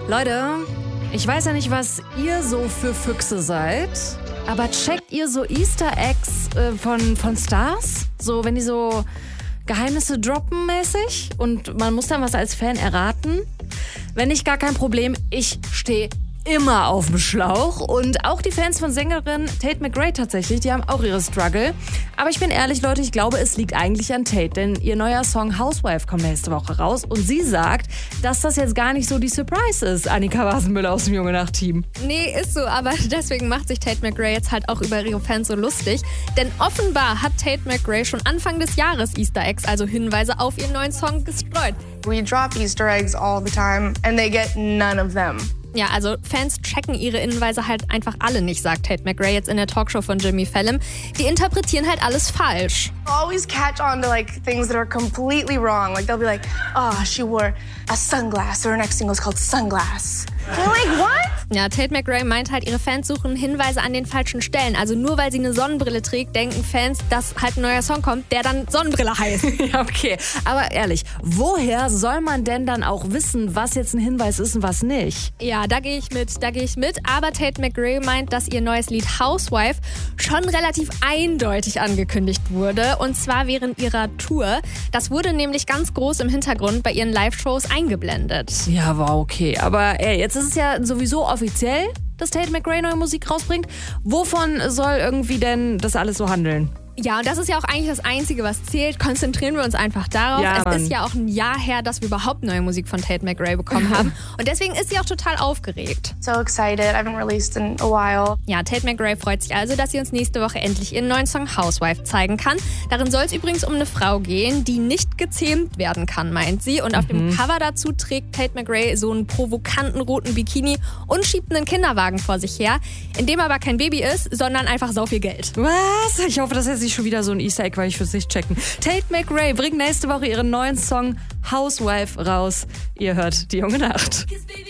Leute, ich weiß ja nicht, was ihr so für Füchse seid, aber checkt ihr so Easter Eggs von Stars? So, wenn die so Geheimnisse droppen mäßig und man muss dann was als Fan erraten? Wenn nicht, gar kein Problem. Ich stehe immer auf dem Schlauch. Und auch die Fans von Sängerin Tate McRae tatsächlich, die haben auch ihre Struggle. Aber ich bin ehrlich, Leute, ich glaube, es liegt eigentlich an Tate. Denn ihr neuer Song Housewife kommt nächste Woche raus. Und sie sagt, dass das jetzt gar nicht so die Surprise ist, Annika Wasenmüller aus dem Junge Nacht-Team. Nee, ist so, aber deswegen macht sich Tate McRae jetzt halt auch über ihre Fans so lustig. Denn offenbar hat Tate McRae schon Anfang des Jahres Easter Eggs, also Hinweise auf ihren neuen Song, gestreut. We drop Easter eggs all the time and they get none of them. Ja, also Fans checken ihre Hinweise halt einfach alle nicht, sagt Tate McRae jetzt in der Talkshow von Jimmy Fallon. Die interpretieren halt alles falsch. Always catch on to like things that are completely wrong. Like they'll be like, oh, she wore a sunglass, or her next single is called Sunglass. You're like, what? Ja, Tate McRae meint halt, ihre Fans suchen Hinweise an den falschen Stellen. Also nur weil sie eine Sonnenbrille trägt, denken Fans, dass halt ein neuer Song kommt, der dann Sonnenbrille heißt. Ja, okay. Aber ehrlich, woher soll man denn dann auch wissen, was jetzt ein Hinweis ist und was nicht? Ja, da gehe ich mit. Aber Tate McRae meint, dass ihr neues Lied Housewife schon relativ eindeutig angekündigt wurde. Und zwar während ihrer Tour. Das wurde nämlich ganz groß im Hintergrund bei ihren Live-Shows eingeblendet. Ja, war okay. Aber jetzt ist es ja sowieso offiziell, dass Tate McRae neue Musik rausbringt. Wovon soll irgendwie denn das alles so handeln? Ja, und das ist ja auch eigentlich das Einzige, was zählt. Konzentrieren wir uns einfach darauf. Ja, es ist ja auch ein Jahr her, dass wir überhaupt neue Musik von Tate McRae bekommen haben. Und deswegen ist sie auch total aufgeregt. So excited. I haven't released in a while. Ja, Tate McRae freut sich also, dass sie uns nächste Woche endlich ihren neuen Song Housewife zeigen kann. Darin soll es übrigens um eine Frau gehen, die nicht gezähmt werden kann, meint sie. Und auf dem Cover dazu trägt Tate McRae so einen provokanten roten Bikini und schiebt einen Kinderwagen vor sich her, in dem aber kein Baby ist, sondern einfach sau viel Geld. Was? Ich hoffe, das ist nicht schon wieder so ein Easter Egg, weil ich fürs nicht checken. Tate McRae bringt nächste Woche ihren neuen Song Housewife raus. Ihr hört die Junge Nacht.